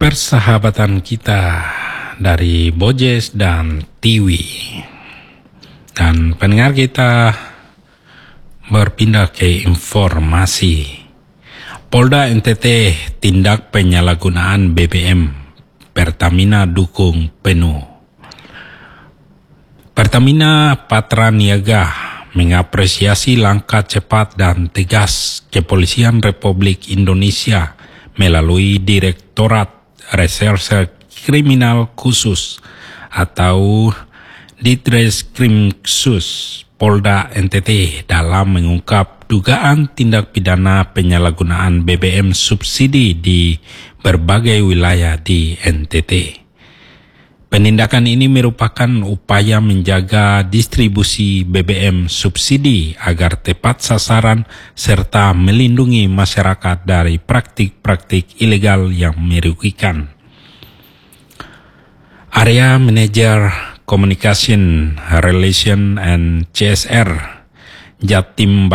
persahabatan kita dari Bojes dan Tiwi. Dan pendengar kita berpindah ke informasi. Polda NTT tindak penyalahgunaan BBM, Pertamina dukung penuh. Pertamina Patraniaga mengapresiasi langkah cepat dan tegas Kepolisian Republik Indonesia melalui Direktorat Reserse Kriminal Khusus atau Ditreskrimsus Polda NTT dalam mengungkap dugaan tindak pidana penyalahgunaan BBM subsidi di berbagai wilayah di NTT. Penindakan ini merupakan upaya menjaga distribusi BBM subsidi agar tepat sasaran serta melindungi masyarakat dari praktik-praktik ilegal yang merugikan. Area Manager Communication Relation and CSR Jatim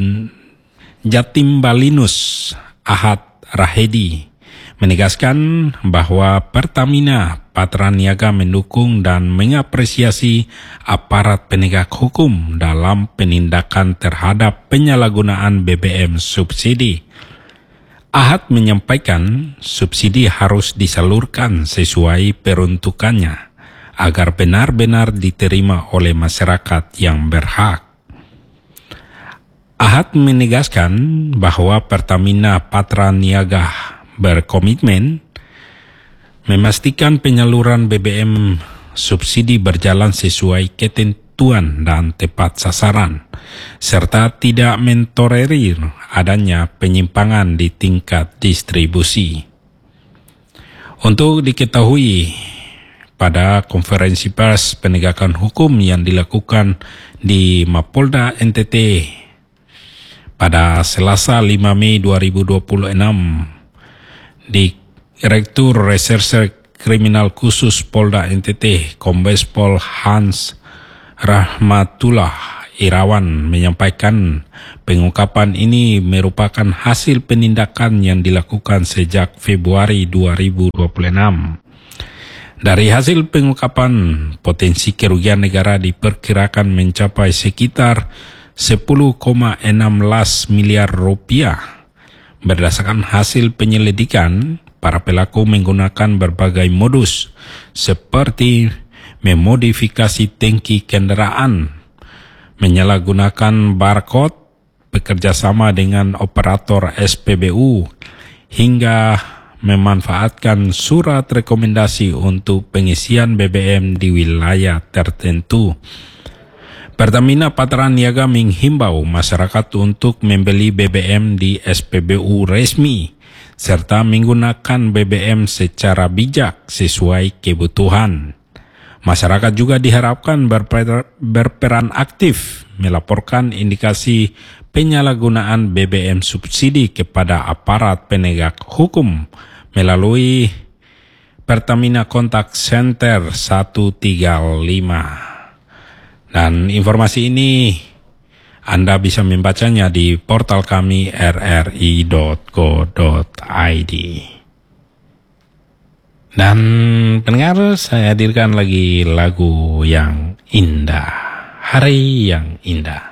Balinus Ahad Rahedi menegaskan bahwa Pertamina Patraniaga mendukung dan mengapresiasi aparat penegak hukum dalam penindakan terhadap penyalahgunaan BBM subsidi. Ahad menyampaikan subsidi harus disalurkan sesuai peruntukannya agar benar-benar diterima oleh masyarakat yang berhak. Ahad menegaskan bahwa Pertamina Patraniaga berkomitmen memastikan penyaluran BBM subsidi berjalan sesuai ketentuan dan tepat sasaran, serta tidak mentolerir adanya penyimpangan di tingkat distribusi. Untuk diketahui, pada konferensi pers penegakan hukum yang dilakukan di Mapolda NTT pada Selasa 5 Mei 2026, Direktur Reserse Kriminal Khusus Polda NTT, Kombes Pol Hans Rahmatullah Irawan menyampaikan pengungkapan ini merupakan hasil penindakan yang dilakukan sejak Februari 2026. Dari hasil pengungkapan, potensi kerugian negara diperkirakan mencapai sekitar 10,16 miliar rupiah. Berdasarkan hasil penyelidikan, para pelaku menggunakan berbagai modus seperti memodifikasi tangki kendaraan, menyalahgunakan barcode, bekerjasama dengan operator SPBU, hingga memanfaatkan surat rekomendasi untuk pengisian BBM di wilayah tertentu. Pertamina Patraniaga menghimbau masyarakat untuk membeli BBM di SPBU resmi serta menggunakan BBM secara bijak sesuai kebutuhan. Masyarakat juga diharapkan berperan aktif melaporkan indikasi penyalahgunaan BBM subsidi kepada aparat penegak hukum melalui Pertamina Contact Center 135. Dan informasi ini Anda bisa membacanya di portal kami rri.co.id. Dan pendengar, saya hadirkan lagi lagu yang indah, hari yang indah.